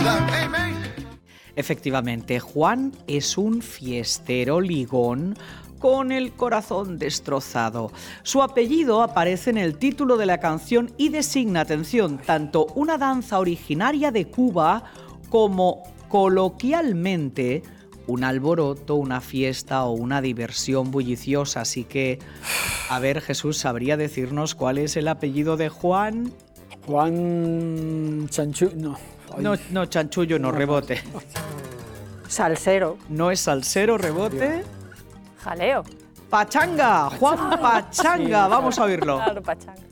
Efectivamente, Juan es un fiestero ligón con el corazón destrozado. Su apellido aparece en el título de la canción y designa, atención, tanto una danza originaria de Cuba como, coloquialmente, un alboroto, una fiesta o una diversión bulliciosa. Así que, a ver, Jesús, ¿sabría decirnos cuál es el apellido de Juan? Juan Chanchullo, no. No, chanchullo, no, rebote. Salsero. No es salsero, rebote. Jaleo. Pachanga, Juan Pachanga, vamos a oírlo. Claro, pachanga.